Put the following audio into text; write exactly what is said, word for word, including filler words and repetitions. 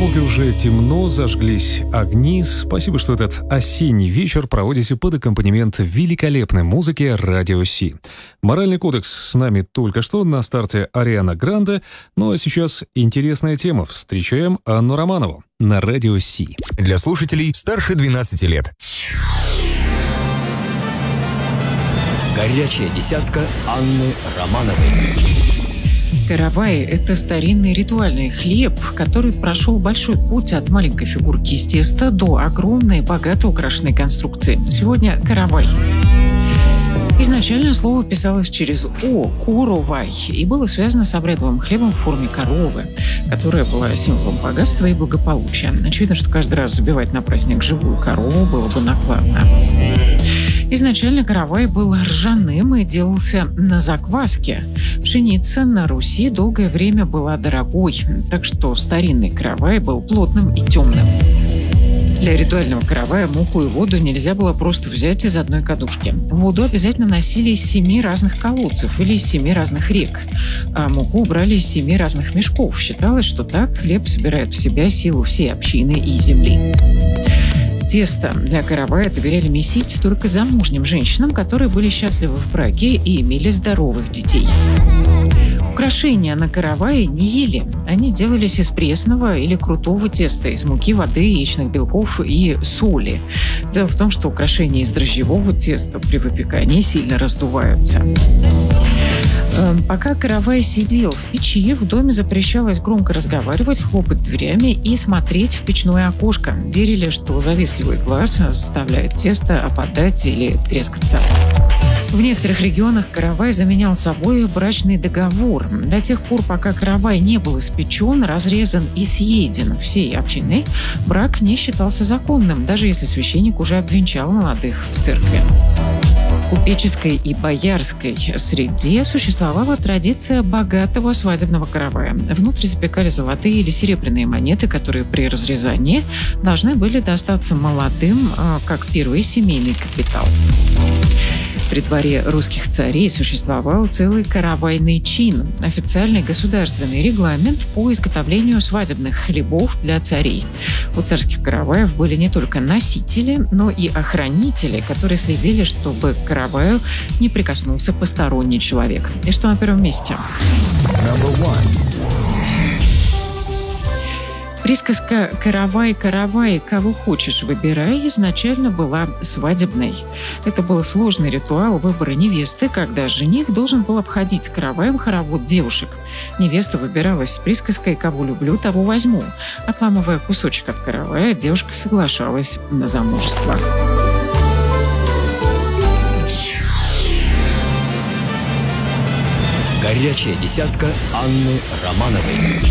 Петербурге уже темно, зажглись огни. Спасибо, что этот осенний вечер проводите под аккомпанемент великолепной музыки Радио Си. Моральный кодекс с нами только что, на старте Ариана Гранде. Ну а сейчас интересная тема. Встречаем Анну Романову на Радио Си. Для слушателей старше двенадцати лет. Горячая десятка Анны Романовой. Каравай – это старинный ритуальный хлеб, который прошел большой путь от маленькой фигурки из теста до огромной, богато украшенной конструкции. Сегодня каравай. Изначально слово писалось через «о» – «коровай» и было связано с обрядовым хлебом в форме коровы, которая была символом богатства и благополучия. Очевидно, что каждый раз забивать на праздник живую корову было бы накладно. Изначально каравай был ржаным и делался на закваске. Пшеница на Руси долгое время была дорогой, так что старинный каравай был плотным и темным. Для ритуального каравая муку и воду нельзя было просто взять из одной кадушки. Воду обязательно носили из семи разных колодцев или из семи разных рек, а муку брали из семи разных мешков. Считалось, что так хлеб собирает в себя силу всей общины и земли. Тесто для каравая доверяли месить только замужним женщинам, которые были счастливы в браке и имели здоровых детей. Украшения на каравае не ели. Они делались из пресного или крутого теста, из муки, воды, яичных белков и соли. Дело в том, что украшения из дрожжевого теста при выпекании сильно раздуваются. Пока каравай сидел в печи, в доме запрещалось громко разговаривать, хлопать дверями и смотреть в печное окошко. Верили, что завистливый глаз заставляет тесто опадать или трескаться. В некоторых регионах каравай заменял собой брачный договор. До тех пор, пока каравай не был испечен, разрезан и съеден всей общиной, брак не считался законным, даже если священник уже обвенчал молодых в церкви. В купеческой и боярской среде существовала традиция богатого свадебного каравая. Внутрь запекали золотые или серебряные монеты, которые при разрезании должны были достаться молодым, как первый семейный капитал. При дворе русских царей существовал целый каравайный чин – официальный государственный регламент по изготовлению свадебных хлебов для царей. У царских караваев были не только носители, но и охранители, которые следили, чтобы к караваю не прикоснулся посторонний человек. И что на первом месте? Присказка «каравай, каравай, кого хочешь, выбирай» изначально была свадебной. Это был сложный ритуал выбора невесты, когда жених должен был обходить с караваем хоровод девушек. Невеста выбиралась с присказкой «кого люблю, того возьму». Отламывая кусочек от каравая, девушка соглашалась на замужество. Горячая десятка Анны Романовой.